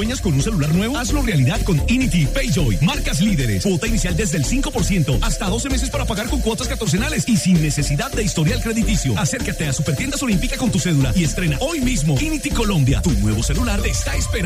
¿Sueñas con un celular nuevo? Hazlo realidad con Inity PayJoy. Marcas líderes. Cuota inicial desde el 5%. Hasta 12 meses para pagar con cuotas catorcenales y sin necesidad de historial crediticio. Acércate a Supertiendas Olímpica con tu cédula y estrena hoy mismo Inity Colombia. Tu nuevo celular te está esperando.